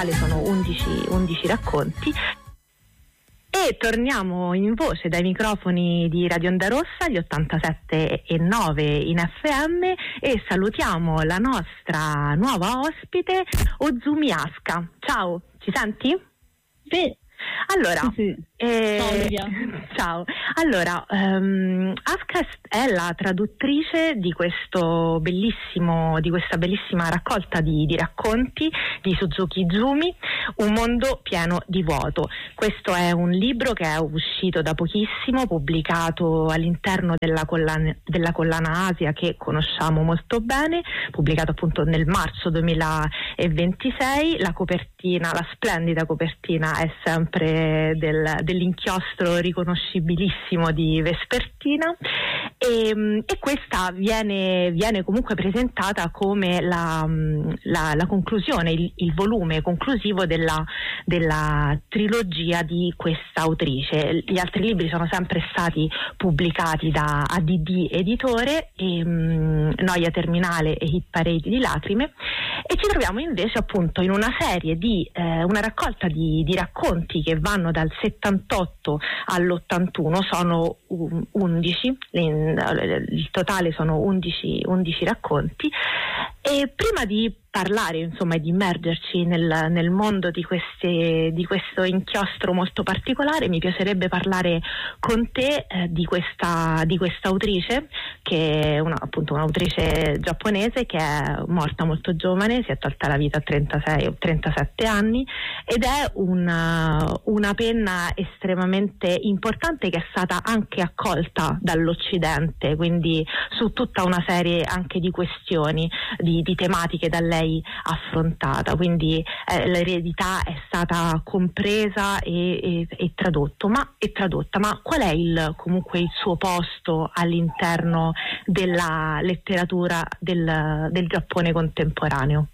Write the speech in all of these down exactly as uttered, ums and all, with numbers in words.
totale sono undici, undici racconti. E torniamo in voce dai microfoni di Radio Onda Rossa, gli ottantasette e nove in F M, e salutiamo la nostra nuova ospite, Ozumi Aska. Ciao, ci senti? Sì. Allora, sì, sì. Eh, ciao Livia. Ciao. Allora, um, Aska è la traduttrice di questo bellissimo, di questa bellissima raccolta di, di racconti di Suzuki Izumi, Un mondo pieno di vuoto. Questo è un libro che è uscito da pochissimo, pubblicato all'interno della collana, della collana Asia, che conosciamo molto bene, pubblicato appunto nel marzo duemilaventisei. La copertina, la splendida copertina, è sempre del, dell'inchiostro riconoscibilissimo di Vespertina, e, e questa viene, viene comunque presentata come la, la, la conclusione, il, il volume conclusivo della, della trilogia di questa autrice. Gli altri libri sono sempre stati pubblicati da A D D Editore, e, um, Noia Terminale e Hit Parade di Lacrime, e ci troviamo invece appunto in una serie di eh, una raccolta di, di racconti che vanno dal settantotto all'ottantuno, sono undici, il totale sono undici, undici racconti. E prima di parlare, insomma, e di immergerci nel, nel mondo di, queste, di questo inchiostro molto particolare, mi piacerebbe parlare con te eh, di questa di questa autrice, che è una, appunto un'autrice giapponese che è morta molto giovane, si è tolta la vita a trentasei o trentasette anni, ed è una, una penna estremamente importante che è stata anche accolta dall'Occidente, quindi su tutta una serie anche di questioni, di, di tematiche da lei affrontata, quindi eh, l'eredità è stata compresa e, e, e, tradotto, ma, e tradotta, ma qual è il, comunque il suo posto all'interno della letteratura del, del Giappone contemporaneo?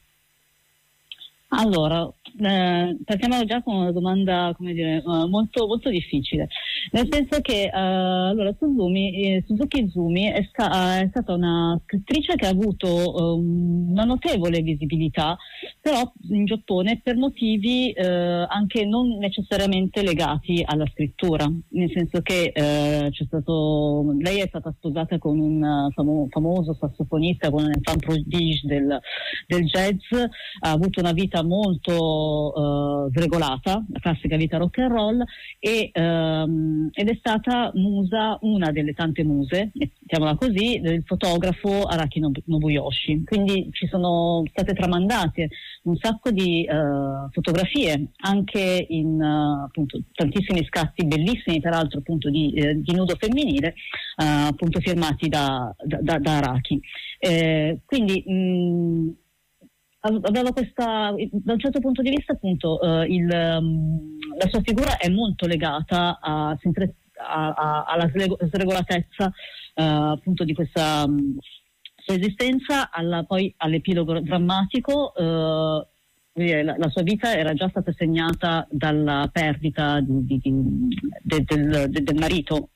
Allora, eh, partiamo già con una domanda, come dire, uh, molto, molto difficile, nel senso che uh, allora Suzumi, eh, Suzuki Izumi è, sta, è stata una scrittrice che ha avuto um, una notevole visibilità, però in Giappone per motivi uh, anche non necessariamente legati alla scrittura, nel senso che uh, c'è stato, lei è stata sposata con un famo, famoso sassofonista, con un enfant prodige del, del jazz, ha avuto una vita molto uh, sregolata, la classica vita rock and roll, e, um, ed è stata musa, una delle tante muse, mettiamola così, del fotografo Araki Nobuyoshi. Quindi ci sono state tramandate un sacco di uh, fotografie, anche in uh, appunto tantissimi scatti bellissimi, peraltro appunto di, eh, di nudo femminile, uh, appunto firmati da, da, da Araki. Eh, quindi mh, aveva questa, da un certo punto di vista appunto uh, il, um, la sua figura è molto legata a, sempre a, a, alla sregolatezza uh, appunto di questa um, sua esistenza, alla, poi all'epilogo drammatico. Uh, la, la sua vita era già stata segnata dalla perdita di, di, di, de, del, de, del marito,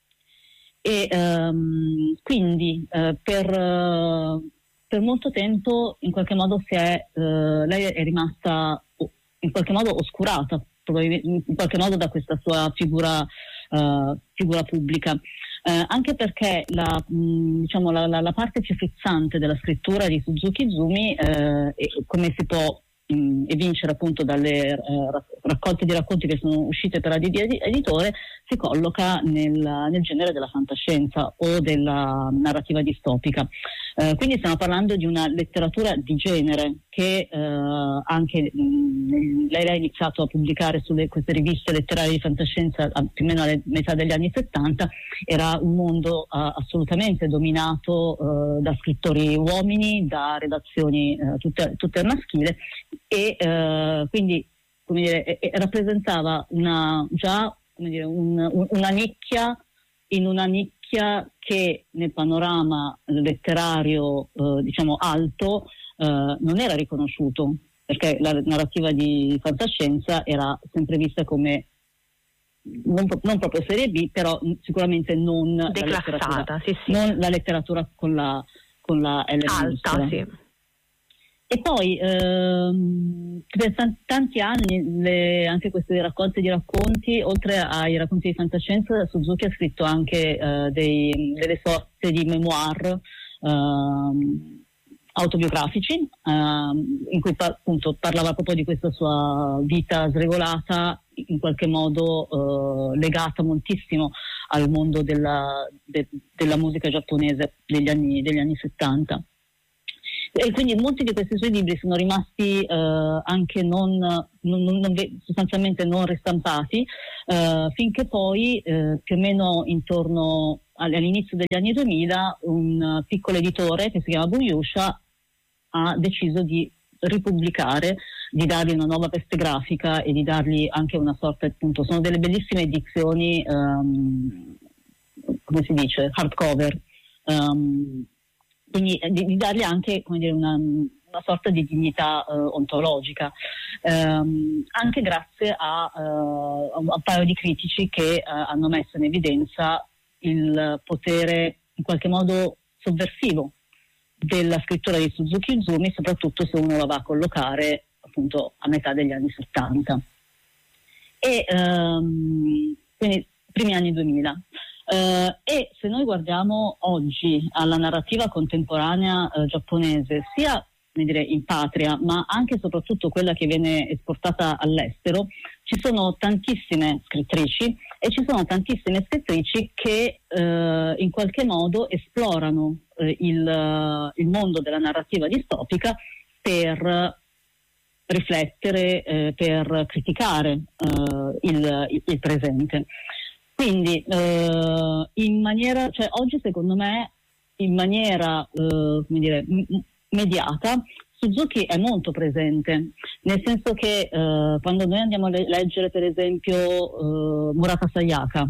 e um, quindi uh, per uh, per molto tempo in qualche modo si è uh, lei è rimasta in qualche modo oscurata, probabilmente in qualche modo, da questa sua figura uh, figura pubblica, uh, anche perché la, mh, diciamo la, la, la parte più frizzante della scrittura di Suzuki Izumi, uh, è, come si può mh, evincere appunto dalle uh, raccolte di racconti che sono uscite per A D D Editore, si colloca nel, nel genere della fantascienza o della narrativa distopica. Uh, quindi stiamo parlando di una letteratura di genere che uh, anche mh, lei ha iniziato a pubblicare sulle queste riviste letterarie di fantascienza a, più o meno alla metà degli anni settanta. Era un mondo uh, assolutamente dominato uh, da scrittori uomini, da redazioni uh, tutte, tutte al maschile, e uh, quindi, come dire, e, e rappresentava una già come dire, un, un, una nicchia in una nicchia che nel panorama letterario eh, diciamo alto eh, non era riconosciuto, perché la narrativa di fantascienza era sempre vista come non, non proprio serie B, però sicuramente non declassata, la sì, sì. non la letteratura con la con la L alta, sì. E poi ehm, per t- tanti anni le, anche queste raccolte di racconti, oltre ai racconti di fantascienza, Suzuki ha scritto anche eh, dei, delle sorte di memoir ehm, autobiografici, ehm, in cui pa- appunto parlava proprio di questa sua vita sregolata, in qualche modo eh, legata moltissimo al mondo della, de- della musica giapponese degli anni, degli anni settanta. E quindi molti di questi suoi libri sono rimasti eh, anche non, non, non, sostanzialmente non ristampati, eh, finché poi eh, più o meno intorno all'inizio degli anni duemila un piccolo editore che si chiama Buyusha ha deciso di ripubblicare, di dargli una nuova veste grafica e di dargli anche una sorta, appunto, sono delle bellissime edizioni, um, come si dice, hardcover, um, quindi di, di dargli anche, come dire, una, una sorta di dignità uh, ontologica, um, anche grazie a, uh, a un paio di critici che uh, hanno messo in evidenza il potere in qualche modo sovversivo della scrittura di Suzuki Izumi, soprattutto se uno la va a collocare appunto a metà degli anni settanta. E um, quindi primi anni duemila. Uh, e se noi guardiamo oggi alla narrativa contemporanea uh, giapponese, sia come dire, in patria, ma anche e soprattutto quella che viene esportata all'estero, ci sono tantissime scrittrici e ci sono tantissime scrittrici che uh, in qualche modo esplorano uh, il, uh, il mondo della narrativa distopica per riflettere, eh, per criticare uh, il, il, il presente. Quindi uh, in maniera, cioè oggi secondo me in maniera uh, come dire, m- mediata Suzuki è molto presente, nel senso che uh, quando noi andiamo a le- leggere per esempio uh, Murata Sayaka,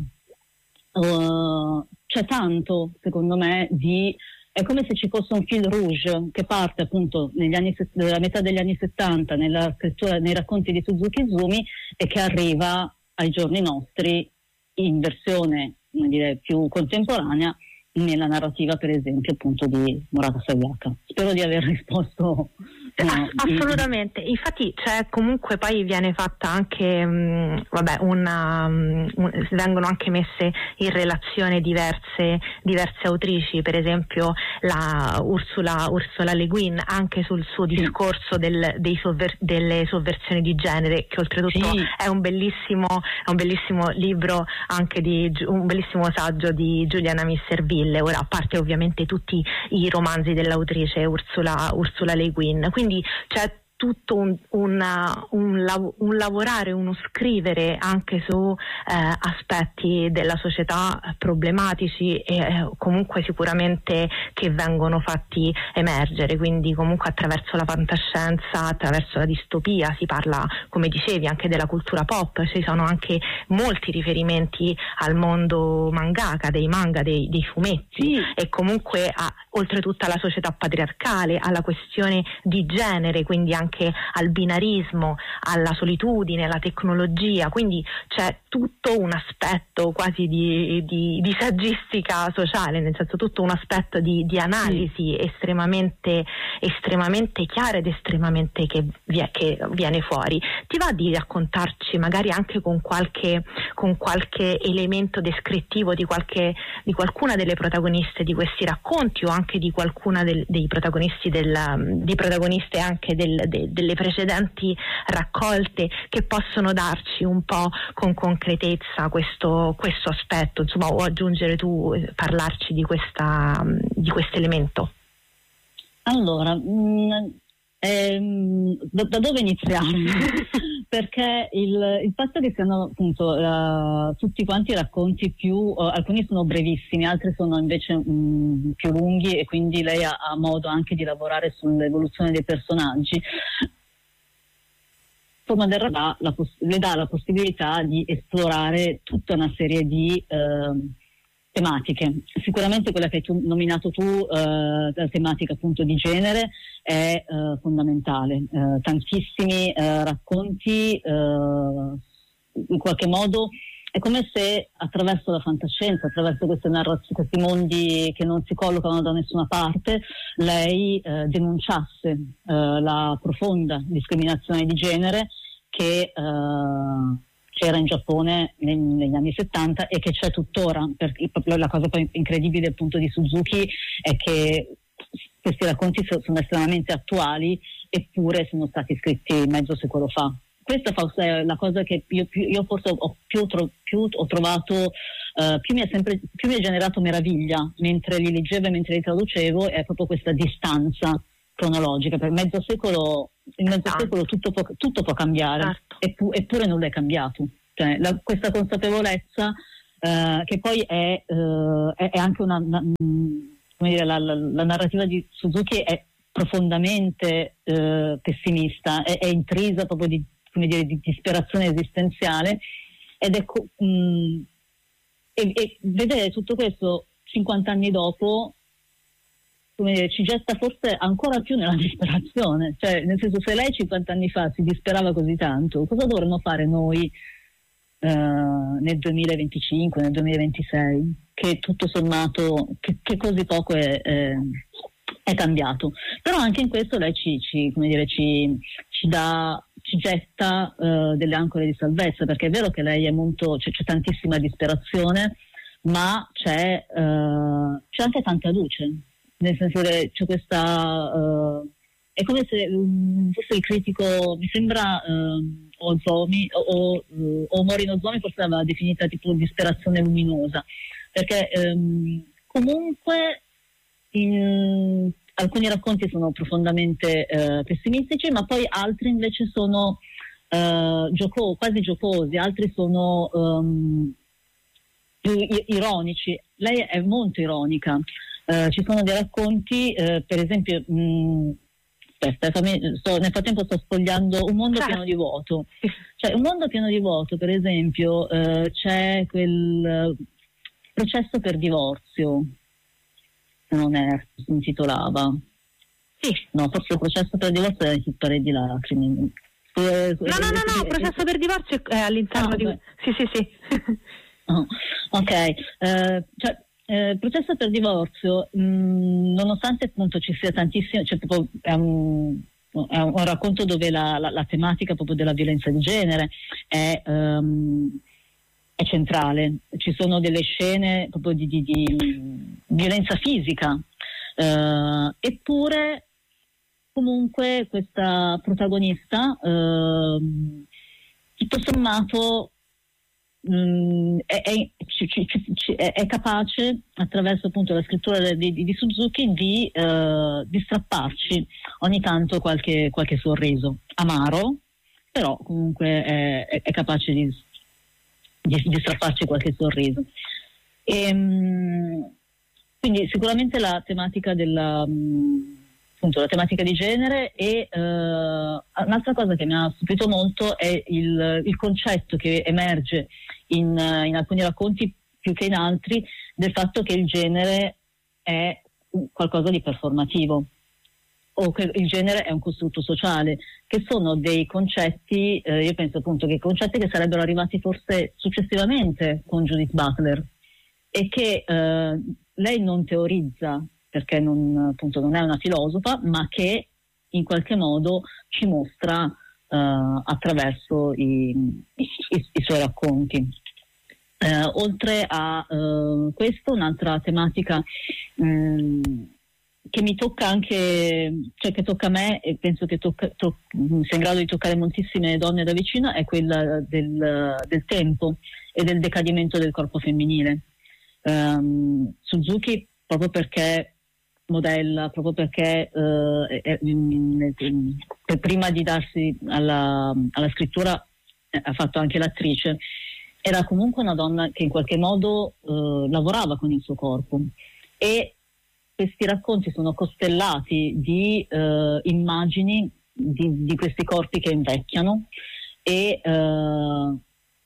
uh, c'è tanto secondo me di, è come se ci fosse un fil rouge che parte appunto negli anni, nella metà degli anni settanta nella scrittura, nei racconti di Suzuki Izumi, e che arriva ai giorni nostri in versione, come dire, più contemporanea nella narrativa per esempio appunto di Murata Sayaka. Spero di aver risposto. No, assolutamente, infatti cioè, comunque poi viene fatta anche mh, vabbè una mh, vengono anche messe in relazione diverse diverse autrici, per esempio la Ursula Ursula Le Guin, anche sul suo discorso del, dei sovver- delle sovversioni di genere, che oltretutto sì. è un bellissimo è un bellissimo libro, anche di un bellissimo saggio di Juliana Misserville, ora a parte ovviamente tutti i romanzi dell'autrice Ursula Ursula Le Guin. Quindi c'è tutto un, una, un, lav- un lavorare, uno scrivere anche su eh, aspetti della società problematici e eh, comunque sicuramente che vengono fatti emergere, quindi comunque attraverso la fantascienza, attraverso la distopia si parla, come dicevi, anche della cultura pop, ci sono anche molti riferimenti al mondo mangaka, dei manga, dei, dei fumetti, sì. E comunque a, oltretutto alla società patriarcale, alla questione di genere, quindi anche al binarismo, alla solitudine, alla tecnologia, quindi c'è tutto un aspetto quasi di, di, di saggistica sociale, nel senso tutto un aspetto di, di analisi sì. estremamente, estremamente chiara ed estremamente che, che viene fuori. Ti va di raccontarci magari anche con qualche, con qualche elemento descrittivo di, qualche, di qualcuna delle protagoniste di questi racconti, o anche di qualcuna del, dei protagonisti del, di protagoniste anche del, del delle precedenti raccolte, che possono darci un po' con concretezza questo, questo aspetto, insomma, o aggiungere tu, parlarci di questa di questo elemento? Allora, mh, ehm, da, da dove iniziare? Perché il, il fatto che siano appunto uh, tutti quanti racconti più, uh, alcuni sono brevissimi, altri sono invece um, più lunghi, e quindi lei ha, ha modo anche di lavorare sull'evoluzione dei personaggi. Insomma, le dà, la poss- le dà la possibilità di esplorare tutta una serie di uh, tematiche. Sicuramente quella che hai tu, nominato tu, uh, la tematica appunto di genere, è uh, fondamentale. Uh, tantissimi uh, racconti uh, in qualche modo è come se attraverso la fantascienza, attraverso queste narrazioni, questi mondi che non si collocano da nessuna parte, lei eh, denunciasse eh, la profonda discriminazione di genere che eh, c'era in Giappone neg- negli anni settanta e che c'è tuttora. Perché proprio la cosa poi incredibile appunto di Suzuki è che questi racconti sono estremamente attuali, eppure sono stati scritti mezzo secolo fa. Questa forse è la cosa che io, io forse ho più, tro, più ho trovato, uh, più mi ha sempre più mi ha generato meraviglia mentre li leggevo e mentre li traducevo, è proprio questa distanza cronologica. Per mezzo secolo, in mezzo esatto. secolo tutto può, tutto può cambiare, certo. eppu, eppure nulla è cambiato. Cioè, la, questa consapevolezza uh, che poi è, uh, è, è anche una, una come dire, la, la, la narrativa di Suzuki è profondamente uh, pessimista, è, è intrisa proprio di come dire, di disperazione esistenziale, ed è mh, e, e vedere tutto questo cinquanta anni dopo, come dire, ci getta forse ancora più nella disperazione. Cioè, nel senso, se lei cinquanta anni fa si disperava così tanto, cosa dovremmo fare noi uh, nel duemilaventicinque, nel duemilaventisei, che tutto sommato che, che così poco è, è è cambiato. Però anche in questo lei ci, ci come dire, ci, ci dà ci getta uh, delle ancore di salvezza, perché è vero che lei è molto, c'è, c'è tantissima disperazione, ma c'è, uh, c'è anche tanta luce, nel senso che c'è questa uh, è come se um, fosse il critico, mi sembra uh, Ozomi o, o, o Mori Nozomi forse l'aveva definita tipo disperazione luminosa, perché um, comunque in alcuni racconti sono profondamente eh, pessimistici, ma poi altri invece sono eh, gioco- quasi giocosi, altri sono um, più i- ironici. Lei è molto ironica. Eh, ci sono dei racconti, eh, per esempio, mh, aspetta, fammi, sto, nel frattempo sto sfogliando Un mondo pieno di vuoto. Cioè, Un mondo pieno di vuoto, per esempio, eh, c'è quel processo per divorzio, non è, si intitolava. Sì. No, forse il processo per divorzio è Hippare di lacrime. No, no, no, no, processo per divorzio è all'interno ah, di... Beh. Sì, sì, sì. Oh, ok, eh, cioè, eh, processo per divorzio, mh, nonostante appunto ci sia tantissimo, cioè proprio è un, è un racconto dove la, la, la tematica proprio della violenza di genere è... Um, è centrale, ci sono delle scene proprio di, di, di violenza fisica, eh, eppure comunque questa protagonista eh, tutto sommato mh, è, è, è, è capace attraverso appunto la scrittura di, di, di Suzuki di, eh, di strapparci ogni tanto qualche, qualche sorriso amaro, però comunque è, è, è capace di Di, di strapparci qualche sorriso. E, quindi sicuramente la tematica della appunto la tematica di genere e uh, un'altra cosa che mi ha stupito molto è il, il concetto che emerge in, in alcuni racconti più che in altri del fatto che il genere è qualcosa di performativo, o che il genere è un costrutto sociale, che sono dei concetti, eh, io penso appunto che concetti che sarebbero arrivati forse successivamente con Judith Butler e che eh, lei non teorizza perché non, appunto, non è una filosofa, ma che in qualche modo ci mostra eh, attraverso i, i, i suoi racconti. Eh, oltre a eh, questo, un'altra tematica mh, che mi tocca anche, cioè che tocca a me e penso che tocca, to- sia in grado di toccare moltissime donne da vicino, è quella del, del tempo e del decadimento del corpo femminile. Um, Suzuki, proprio perché modella, proprio perché uh, è, è, è, prima di darsi alla, alla scrittura eh, ha fatto anche l'attrice, era comunque una donna che in qualche modo uh, lavorava con il suo corpo, e questi racconti sono costellati di uh, immagini di, di questi corpi che invecchiano e, uh,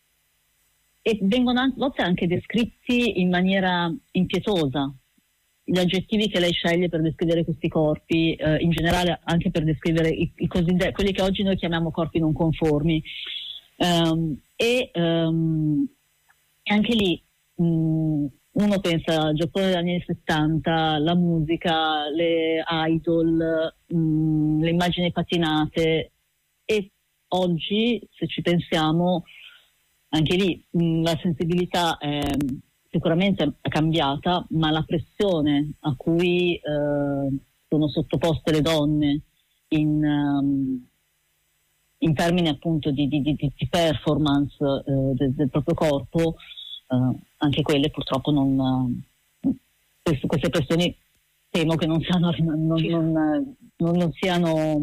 e vengono a volte anche descritti in maniera impietosa. Gli aggettivi che lei sceglie per descrivere questi corpi, uh, in generale anche per descrivere i, i cosiddetti, quelli che oggi noi chiamiamo corpi non conformi, um, e um, E anche lì mh, uno pensa al Giappone degli anni settanta, la musica, le idol, mh, le immagini patinate, e oggi, se ci pensiamo, anche lì mh, la sensibilità è sicuramente è cambiata, ma la pressione a cui eh, sono sottoposte le donne in, um, in termini appunto di, di, di, di performance eh, del, del proprio corpo, eh, anche quelle purtroppo non uh, queste, queste pressioni temo che non siano, non, non, non, non siano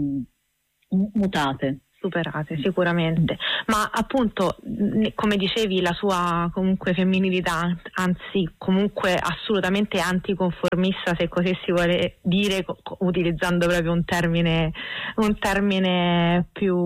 mutate. Superate sicuramente, ma appunto come dicevi la sua comunque femminilità, anzi comunque assolutamente anticonformista, se così si vuole dire, utilizzando proprio un termine un termine più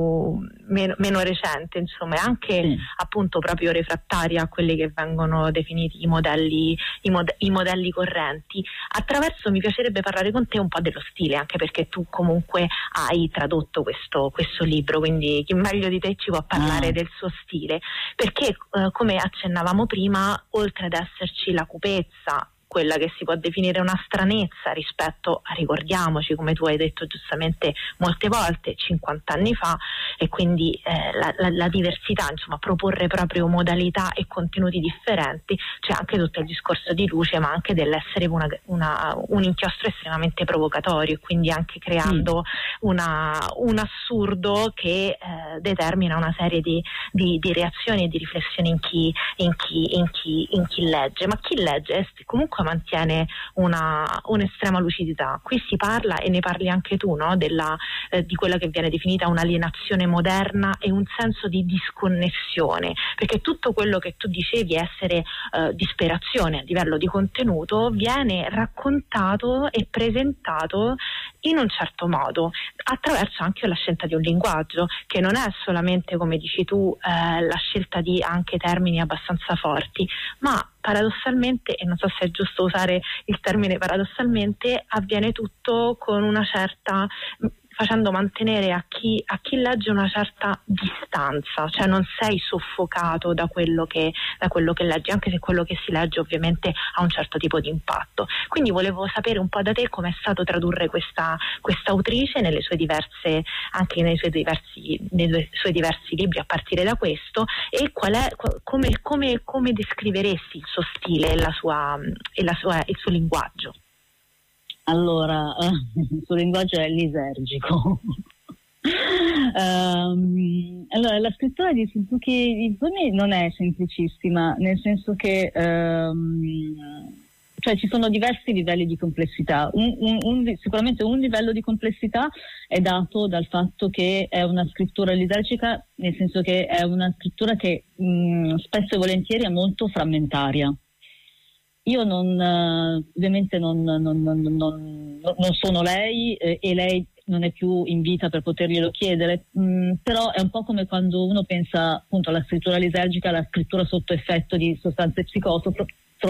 meno, meno recente, insomma, è anche sì. appunto proprio refrattaria a quelli che vengono definiti i modelli i, mod- i modelli correnti. Attraverso, mi piacerebbe parlare con te un po' dello stile, anche perché tu comunque hai tradotto questo questo libro, quindi chi meglio di te ci può parlare ah. del suo stile, perché eh, come accennavamo prima, oltre ad esserci la cupezza, quella che si può definire una stranezza rispetto a, ricordiamoci, come tu hai detto giustamente molte volte, cinquanta anni fa, e quindi eh, la, la, la diversità, insomma, proporre proprio modalità e contenuti differenti, c'è anche tutto il discorso di luce, ma anche dell'essere una, una, un inchiostro estremamente provocatorio, quindi anche creando mm. una, un assurdo che eh, determina una serie di, di, di reazioni e di riflessioni in chi, in chi, in chi, in chi legge, ma chi legge è comunque mantiene una un'estrema lucidità. Qui si parla, e ne parli anche tu, no? Della, eh, di quella che viene definita un'alienazione moderna e un senso di disconnessione, perché tutto quello che tu dicevi essere eh, disperazione a livello di contenuto viene raccontato e presentato in un certo modo, attraverso anche la scelta di un linguaggio che non è solamente, come dici tu, eh, la scelta di anche termini abbastanza forti, ma paradossalmente, e non so se è giusto usare il termine paradossalmente, avviene tutto con una certa, facendo mantenere a chi, a chi legge una certa distanza, cioè non sei soffocato da quello che da quello che leggi, anche se quello che si legge ovviamente ha un certo tipo di impatto. Quindi volevo sapere un po' da te come è stato tradurre questa questa autrice nelle sue diverse, anche nei suoi diversi nei suoi diversi libri a partire da questo, e qual è come come come descriveresti il suo stile e la sua e la sua il suo linguaggio? Allora, il suo linguaggio è lisergico. um, allora, la scrittura di Suzuki Izumi non è semplicissima, nel senso che um, cioè ci sono diversi livelli di complessità. Un, un, un, sicuramente un livello di complessità è dato dal fatto che è una scrittura lisergica, nel senso che è una scrittura che mh, spesso e volentieri è molto frammentaria. Io non, ovviamente non, non, non, non, non sono lei eh, e lei non è più in vita per poterglielo chiedere, mh, però è un po' come quando uno pensa appunto alla scrittura lisergica, alla scrittura sotto effetto di sostanze psicotrope,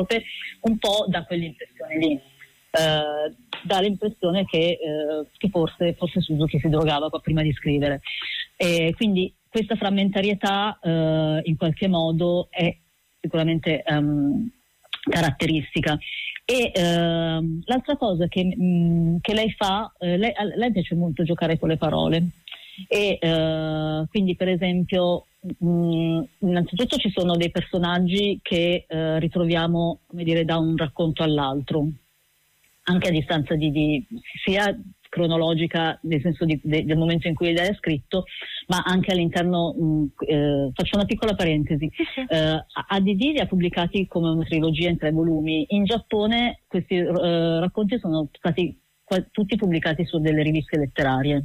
un po' da quell'impressione lì. Eh, dà l'impressione che, eh, che forse, forse Suzuki si drogava prima di scrivere. E quindi questa frammentarietà eh, in qualche modo è sicuramente um, caratteristica. E eh, l'altra cosa che, mh, che lei fa, eh, lei, a lei piace molto giocare con le parole, e eh, quindi per esempio mh, innanzitutto ci sono dei personaggi che eh, ritroviamo, come dire, da un racconto all'altro, anche a distanza di, di sia cronologica, nel senso di, de, del momento in cui lei è scritto, ma anche all'interno, mh, eh, faccio una piccola parentesi, eh, A D D li ha pubblicati come una trilogia in tre volumi. In Giappone questi eh, racconti sono stati qua, tutti pubblicati su delle riviste letterarie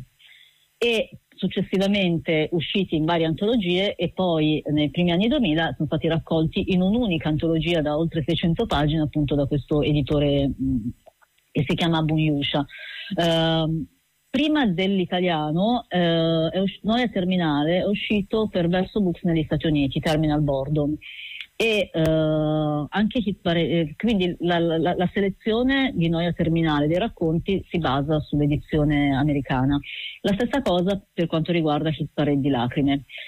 e successivamente usciti in varie antologie, e poi nei primi anni duemila sono stati raccolti in un'unica antologia da oltre seicento pagine, appunto da questo editore mh, che si chiama Bunyusha. Uh, prima dell'italiano uh, è usci- Noia Terminale è uscito per Verso Books negli Stati Uniti, Terminal Boredom, e uh, anche Hit Parade, eh, quindi la, la, la selezione di Noia Terminale dei racconti si basa sull'edizione americana. La stessa cosa per quanto riguarda Hit Parade di Lacrime.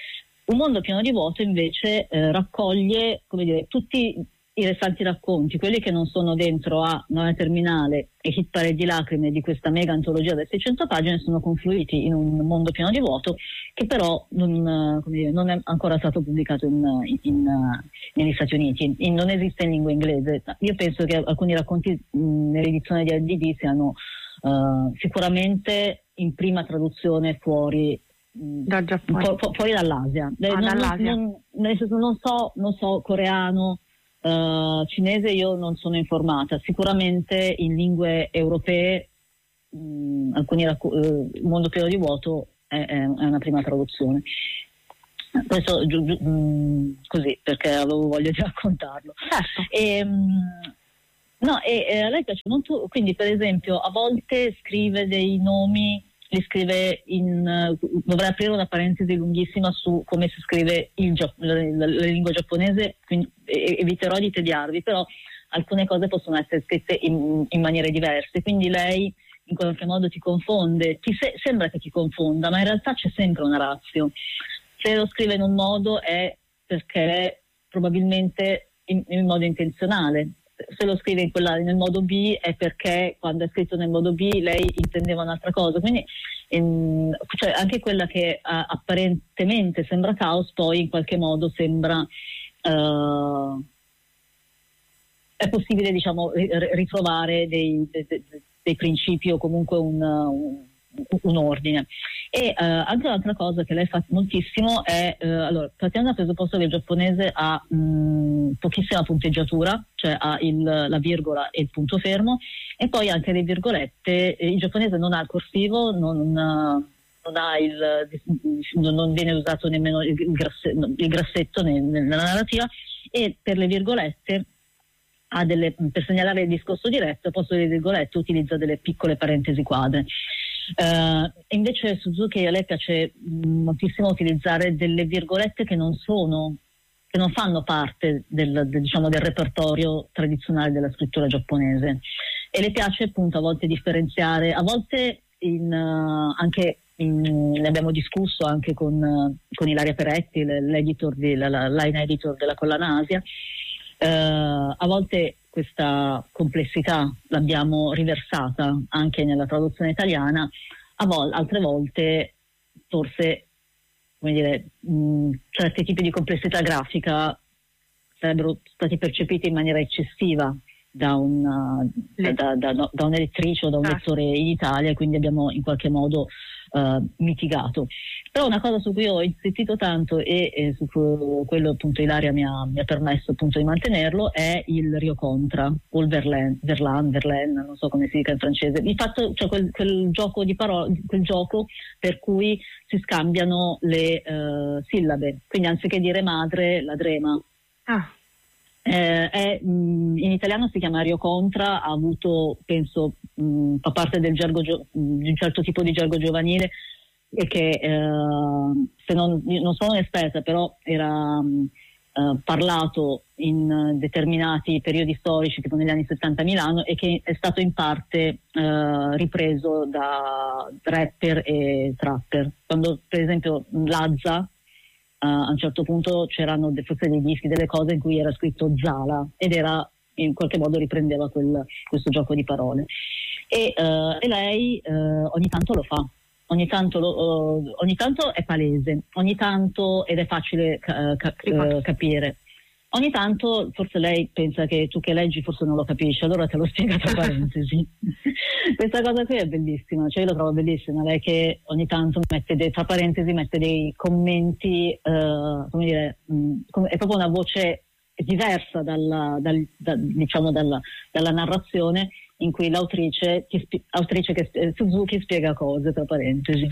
Un mondo pieno di vuoto invece eh, raccoglie, come dire, tutti i restanti racconti, quelli che non sono dentro a Noia Terminale e Hit Parade di lacrime di questa mega antologia da seicento pagine, sono confluiti in un mondo pieno di vuoto che però non, come dire, non è ancora stato pubblicato in, in, in, negli Stati Uniti, in, non esiste in lingua inglese. Io penso che alcuni racconti mh, nell'edizione di A D B siano uh, sicuramente in prima traduzione fuori da Giappone, fu, fu, fuori dall'Asia. Ah, non, dall'Asia. Non, nel senso, non so, non so coreano, Uh, cinese io non sono informata, sicuramente in lingue europee mh, alcuni racco- uh, il mondo pieno di vuoto è, è, è una prima traduzione. Questo giu- giu- mh, così perché avevo voglia di raccontarlo. Certo. E, mh, no, e, e a lei piace molto, quindi per esempio a volte scrive dei nomi, li scrive in uh, dovrei aprire una parentesi lunghissima su come si scrive il, la, la, la lingua giapponese, quindi e, eviterò di tediarvi, però alcune cose possono essere scritte in, in maniere diverse, quindi lei in qualche modo ti confonde, ti se, sembra che ti confonda, ma in realtà c'è sempre una ratio. Se lo scrive in un modo è perché probabilmente in, in modo intenzionale, se lo scrive in quella, nel modo B è perché quando è scritto nel modo B lei intendeva un'altra cosa, quindi ehm, cioè anche quella che uh, apparentemente sembra caos poi in qualche modo sembra uh, è possibile, diciamo, ritrovare dei, dei, dei principi o comunque un, un, un ordine. E uh, anche un'altra cosa che lei fa moltissimo è uh, allora, partiamo dal presupposto che il giapponese ha mh, pochissima punteggiatura, cioè ha il, la virgola e il punto fermo, e poi anche le virgolette. Il giapponese non ha il corsivo, non, non ha il non viene usato nemmeno il, grassetto, il grassetto nella narrativa, e per le virgolette ha delle, per segnalare il discorso diretto, al posto delle virgolette utilizza delle piccole parentesi quadre. Uh, invece Suzuki, a lei piace mh, moltissimo utilizzare delle virgolette che non sono, che non fanno parte del, del, diciamo, del repertorio tradizionale della scrittura giapponese, e le piace appunto a volte differenziare, a volte in, uh, anche in, ne abbiamo discusso anche con, uh, con Ilaria Peretti, l'editor di, la, la line editor della Collana Asia. Uh, a volte questa complessità l'abbiamo riversata anche nella traduzione italiana, a vol- altre volte forse, come dire, mh, certi tipi di complessità grafica sarebbero stati percepiti in maniera eccessiva da, una, da, da, da, da un'elettrice o da un ah. lettore in Italia, e quindi abbiamo in qualche modo Uh, mitigato. Però una cosa su cui ho insistito tanto e, e su cui quello appunto Ilaria mi ha, mi ha permesso appunto di mantenerlo è il Rio Contra o il Verlaine, Verlaine, Verlaine, non so come si dica in francese. Di fatto, cioè quel, quel gioco di parole, quel gioco per cui si scambiano le uh, sillabe, quindi anziché dire madre, la drema. Ah. Eh, è, mh, in italiano si chiama Rio Contra, ha avuto, penso, mh, fa parte del gergo gio- di un certo tipo di gergo giovanile, e che eh, se non, non sono un'esperta, però era mh, eh, parlato in uh, determinati periodi storici, tipo negli anni settanta a Milano, e che è stato in parte uh, ripreso da rapper e trapper. Quando per esempio Lazza, Uh, a un certo punto c'erano de- forse dei dischi, delle cose in cui era scritto Zala, ed era in qualche modo riprendeva quel, questo gioco di parole, e, uh, e lei uh, ogni tanto lo fa, ogni tanto, lo, uh, ogni tanto è palese, ogni tanto ed è facile ca- ca- uh, capire, ogni tanto forse lei pensa che tu che leggi forse non lo capisci, allora te lo spiega tra parentesi. Questa cosa qui è bellissima, cioè io la trovo bellissima, lei che ogni tanto mette dei, tra parentesi mette dei commenti, uh, come dire, mh, è proprio una voce diversa dalla, dal, da, diciamo dalla, dalla narrazione, in cui l'autrice, che, autrice che Suzuki spiega cose tra parentesi.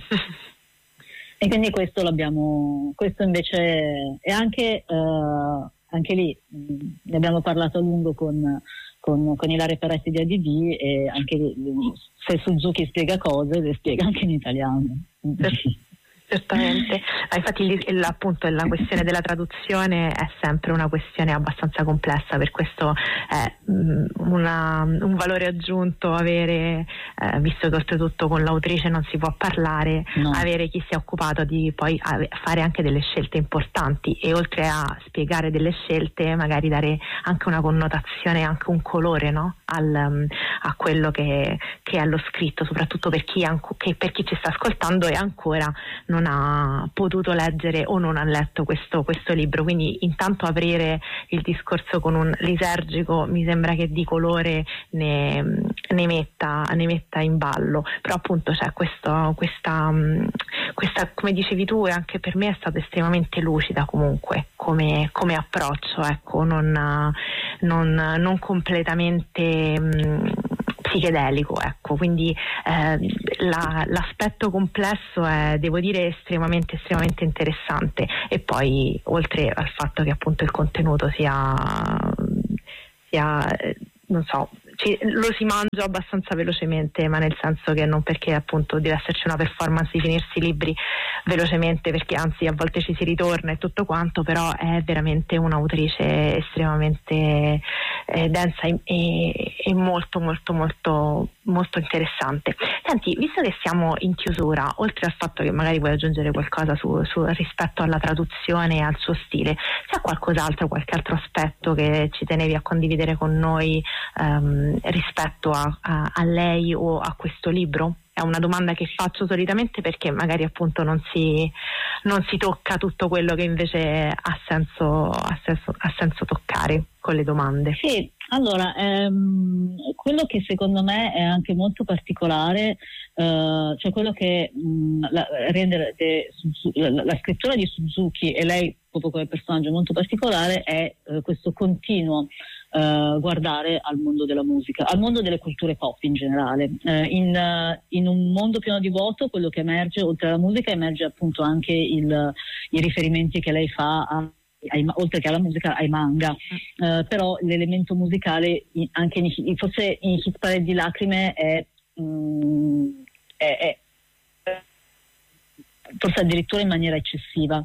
E quindi questo l'abbiamo, questo invece è anche, uh, anche lì mh, ne abbiamo parlato a lungo con Con, con Ilaria Peretti di A D B, e anche se Suzuki spiega cose le spiega anche in italiano. Certamente, infatti il, appunto la questione della traduzione è sempre una questione abbastanza complessa, per questo è una, un valore aggiunto avere, eh, visto che oltretutto con l'autrice non si può parlare, no. avere chi si è occupato di poi fare anche delle scelte importanti, e oltre a spiegare delle scelte magari dare anche una connotazione, anche un colore, no? Al, a quello che, che è lo scritto, soprattutto per chi, che per chi ci sta ascoltando e ancora non ha potuto leggere o non ha letto questo, questo libro. Quindi intanto aprire il discorso con un lisergico mi sembra che di colore ne, ne, metta, ne metta in ballo, però appunto c'è questo, questa, questa, come dicevi tu, e anche per me è stata estremamente lucida comunque come, come approccio, ecco, non, non, non completamente mh, psichedelico, ecco, quindi eh, la, l'aspetto complesso è, devo dire, estremamente estremamente interessante, e poi oltre al fatto che appunto il contenuto sia sia non so, ci, lo si mangia abbastanza velocemente, ma nel senso che non perché appunto deve esserci una performance di finirsi i libri velocemente, perché anzi a volte ci si ritorna e tutto quanto, però è veramente un'autrice estremamente eh, densa e, e molto molto molto molto interessante. Senti, visto che siamo in chiusura, oltre al fatto che magari vuoi aggiungere qualcosa su, su rispetto alla traduzione e al suo stile, c'è qualcos'altro, qualche altro aspetto che ci tenevi a condividere con noi um, rispetto a, a, a lei o a questo libro? È una domanda che faccio solitamente perché magari appunto non si, non si tocca tutto quello che invece ha senso, ha senso, ha senso toccare con le domande. Sì, allora, ehm, quello che secondo me è anche molto particolare, eh, cioè quello che mh, la, rende de, su, la, la scrittura di Suzuki, e lei proprio come personaggio molto particolare, è eh, questo continuo Uh, guardare al mondo della musica, al mondo delle culture pop in generale. Uh, in, uh, in un mondo pieno di vuoto, quello che emerge, oltre alla musica, emerge appunto anche il, i riferimenti che lei fa a Ai, oltre che alla musica, ai manga, uh, però l'elemento musicale anche in, forse in Hit Parade di Lacrime è, um, è, è forse addirittura in maniera eccessiva.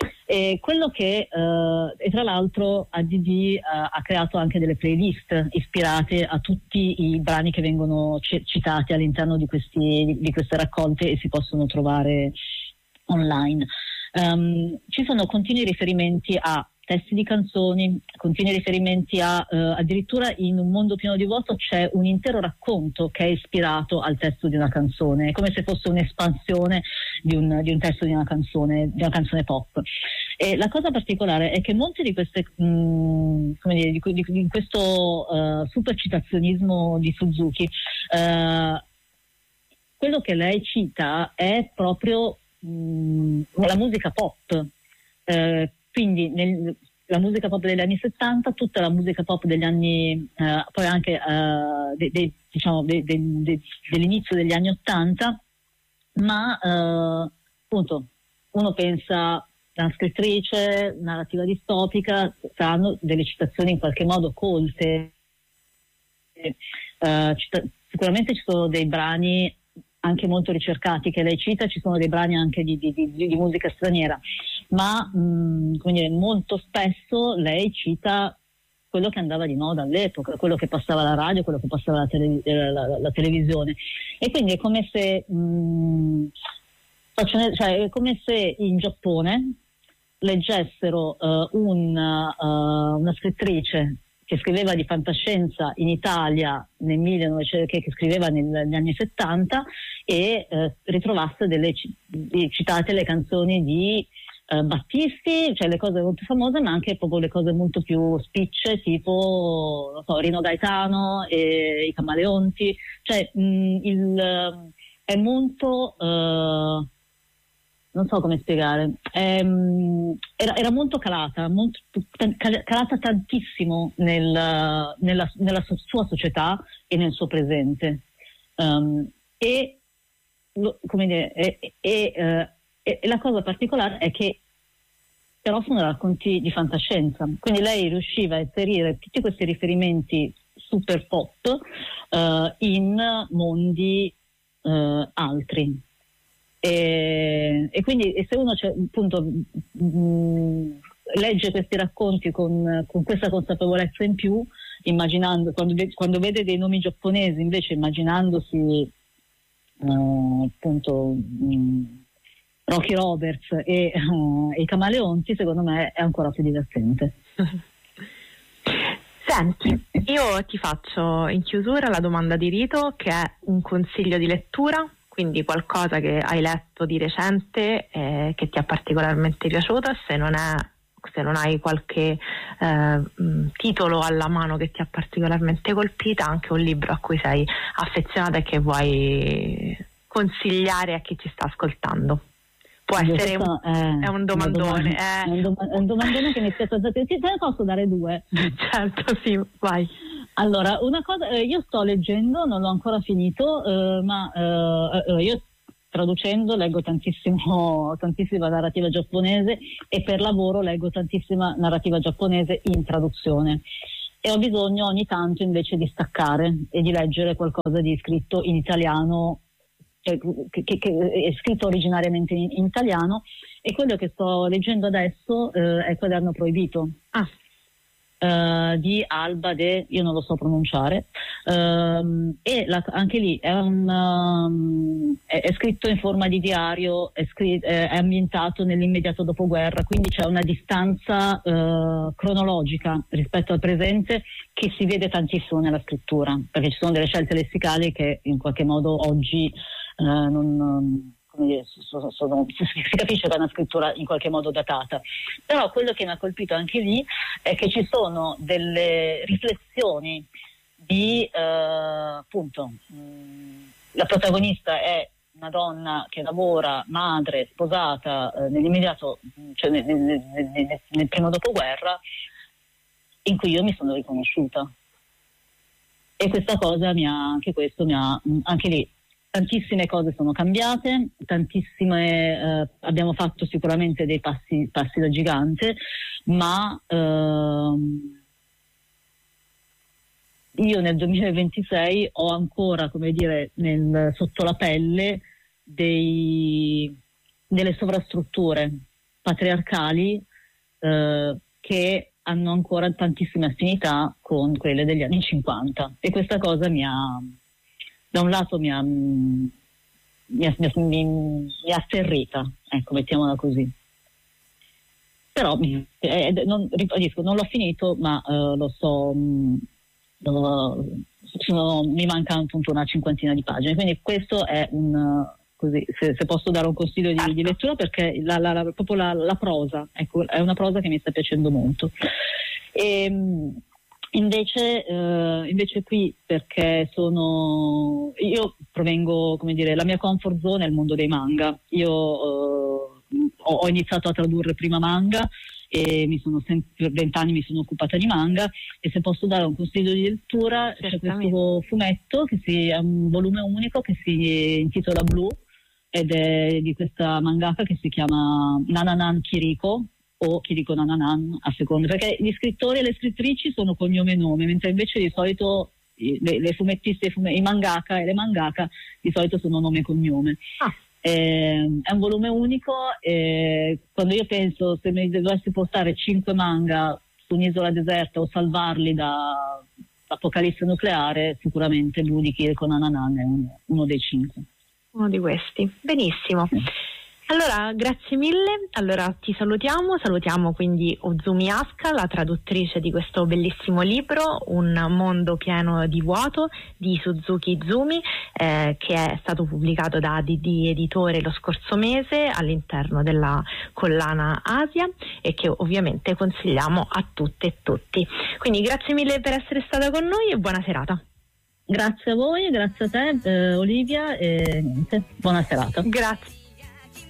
E quello che uh, e tra l'altro A D D uh, ha creato anche delle playlist ispirate a tutti i brani che vengono c- citati all'interno di, questi, di, di queste raccolte, e si possono trovare online. Um, ci sono continui riferimenti a testi di canzoni, continui riferimenti a uh, addirittura in Un mondo pieno di vuoto c'è un intero racconto che è ispirato al testo di una canzone, è come se fosse un'espansione di un, di un testo di una canzone, di una canzone pop. E la cosa particolare è che molte di queste mh, come dire, di, di, di questo uh, super citazionismo di Suzuki, uh, quello che lei cita è proprio mh, la musica pop. Uh, Quindi nel, la musica pop degli anni settanta, tutta la musica pop degli anni, eh, poi anche eh, de, de, diciamo de, de, de, dell'inizio degli anni ottanta, ma eh, appunto uno pensa a una scrittrice, narrativa distopica, saranno delle citazioni in qualche modo colte. Eh, cita- sicuramente ci sono dei brani anche molto ricercati che lei cita, ci sono dei brani anche di, di, di, di musica straniera, ma mh, come dire, molto spesso lei cita quello che andava di moda all'epoca, quello che passava alla radio, quello che passava alla, tele, la, la, la televisione, e quindi è come se mh, cioè, è come se in Giappone leggessero uh, un, uh, una scrittrice che scriveva di fantascienza in Italia nel millenovecento, che, che scriveva nel, negli anni settanta, e eh, ritrovasse delle di, citate le canzoni di eh, Battisti, cioè le cose molto famose, ma anche proprio le cose molto più spicce, tipo non so, Rino Gaetano e i Camaleonti, cioè mh, il, è molto uh, non so come spiegare, ehm, era, era molto calata, molto, calata tantissimo nel, nella, nella sua società e nel suo presente. Um, e, lo, come dire, e, e, e, e la cosa particolare è che però sono racconti di fantascienza, quindi lei riusciva a inserire tutti questi riferimenti super pop uh, in mondi uh, altri. E, e quindi e se uno c'è, appunto mh, legge questi racconti con, con questa consapevolezza in più, immaginando quando, quando vede dei nomi giapponesi invece immaginandosi uh, appunto mh, Rocky Roberts e, uh, e i Camaleonti, secondo me è ancora più divertente. Senti, io ti faccio in chiusura la domanda di rito, che è un consiglio di lettura, quindi qualcosa che hai letto di recente eh, che ti è particolarmente piaciuto, se non è se non hai qualche eh, titolo alla mano che ti ha particolarmente colpita, anche un libro a cui sei affezionata e che vuoi consigliare a chi ci sta ascoltando. Può Io essere un, è, è un domandone. È eh. un, dom- è un domandone che mi è stato te ne posso dare due? Certo, sì, vai. Allora, una cosa, eh, io sto leggendo, non l'ho ancora finito, eh, ma eh, io traducendo leggo tantissimo, tantissima narrativa giapponese e per lavoro leggo tantissima narrativa giapponese in traduzione. E ho bisogno ogni tanto invece di staccare e di leggere qualcosa di scritto in italiano, Che, che, che è scritto originariamente in, in italiano, e quello che sto leggendo adesso eh, è Quaderno Proibito ah. eh, di Alba De, io non lo so pronunciare, ehm, e la, anche lì è, un, um, è, è scritto in forma di diario, è, scritto, è ambientato nell'immediato dopoguerra, quindi c'è una distanza eh, cronologica rispetto al presente che si vede tantissimo nella scrittura, perché ci sono delle scelte lessicali che in qualche modo oggi Uh, non, come dire, sono, sono, si capisce che è una scrittura in qualche modo datata, però quello che mi ha colpito anche lì è che ci sono delle riflessioni di uh, appunto mh, la protagonista è una donna che lavora, madre, sposata uh, nell'immediato, cioè nel, nel, nel, nel primo dopoguerra, in cui io mi sono riconosciuta, e questa cosa mi ha, anche questo mi ha, anche lì tantissime cose sono cambiate, tantissime eh, abbiamo fatto sicuramente dei passi, passi da gigante, ma ehm, io nel duemilaventisei ho ancora, come dire, nel, sotto la pelle dei, delle sovrastrutture patriarcali eh, che hanno ancora tantissime affinità con quelle degli anni cinquanta, e questa cosa mi ha, da un lato mi ha, mi ha, mi, mi ha atterrita, ecco, mettiamola così. Però eh, non, ribadisco, non l'ho finito, ma eh, lo so, mh, lo, sono, mi manca appunto una cinquantina di pagine, quindi questo è un, così, se, se posso dare un consiglio di, di lettura, perché la, la, la, proprio la, la prosa, ecco, è una prosa che mi sta piacendo molto. E, Invece, eh, invece qui, perché sono io provengo, come dire, la mia comfort zone è il mondo dei manga. Io eh, ho, ho iniziato a tradurre prima manga e mi sono sempre, per vent'anni mi sono occupata di manga, e se posso dare un consiglio di lettura, c'è questo fumetto che si, è un volume unico che si intitola Blue, ed è di questa mangaka che si chiama Nananan Kiriko, o Kiriko Nananan a seconda, perché gli scrittori e le scrittrici sono cognome e nome, mentre invece di solito le, le fumettiste, i mangaka e le mangaka di solito sono nome e cognome. Ah. Eh, è un volume unico, e quando io penso, se mi dovessi portare cinque manga su un'isola deserta o salvarli dall'apocalisse nucleare, sicuramente lui di Kiriko Nananan è uno, uno dei cinque. Uno di questi. Benissimo. Sì. Allora, grazie mille. Allora ti salutiamo, salutiamo quindi Ozumi Asuka, la traduttrice di questo bellissimo libro, Un mondo pieno di vuoto, di Suzuki Izumi, eh, che è stato pubblicato da D D Editore lo scorso mese all'interno della collana Asia, e che ovviamente consigliamo a tutte e tutti. Quindi grazie mille per essere stata con noi e buona serata. Grazie a voi, grazie a te eh, Olivia, e niente, buona serata. Grazie.